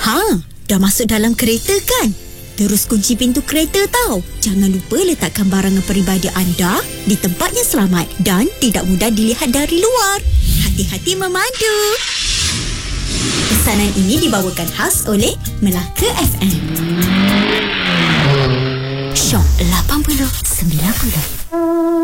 Dah masuk dalam kereta kan? Terus kunci pintu kereta tau. Jangan lupa letakkan barangan peribadi anda di tempat yang selamat dan tidak mudah dilihat dari luar. Hati-hati memandu. Pesanan ini dibawakan khas oleh Melaka FM. Shock 80 90.